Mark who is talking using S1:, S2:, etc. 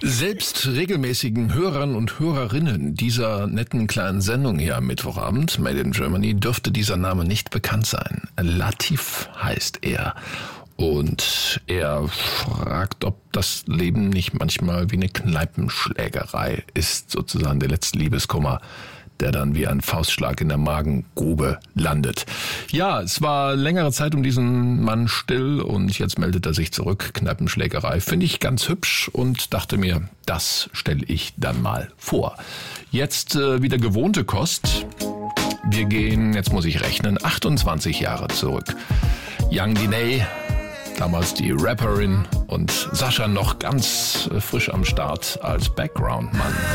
S1: Selbst regelmäßigen Hörern und Hörerinnen dieser netten kleinen Sendung hier am Mittwochabend, Made in Germany, dürfte dieser Name nicht bekannt sein. Latif heißt er. Und er fragt, ob das Leben nicht manchmal wie eine Kneipenschlägerei ist, sozusagen der letzte Liebeskummer, der dann wie ein Faustschlag in der Magengrube landet. Ja, es war längere Zeit um diesen Mann still und jetzt meldet er sich zurück. Kneipenschlägerei finde ich ganz hübsch und dachte mir, das stelle ich dann mal vor. Jetzt wieder gewohnte Kost. Wir gehen, jetzt muss ich rechnen, 28 Jahre zurück. Young Diney, damals die Rapperin und Sascha noch ganz frisch am Start als Background-Mann.